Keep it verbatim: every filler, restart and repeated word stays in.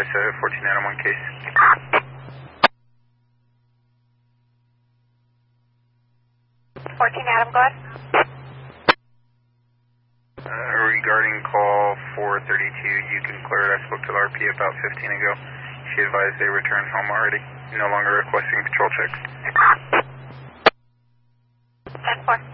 advise a fourteen Adam one case. fourteen Adam, go ahead. Uh, regarding call four thirty-two, you can clear it. I spoke to the R P about fifteen ago. She advised they returned home already. No longer requesting patrol checks. ten four.